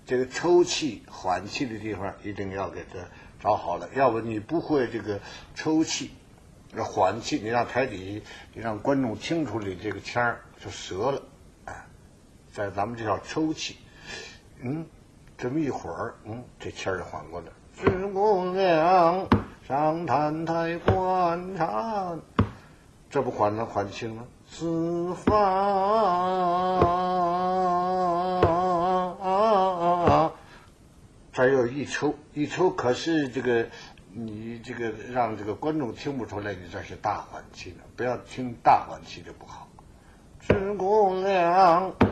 这个抽气、缓气的地方一定要给它找好了，要不你不会这个抽气、缓气，你让台底下，你让观众听出来这个腔儿就折了，哎，在咱们这叫抽气，这么一会儿，这气儿就缓过来。是姑娘上坛台观察，这不缓清了。四方，这又一抽，可是这个你这个让这个观众听不出来，你这是大缓气呢，不要听大缓气就不好。是姑娘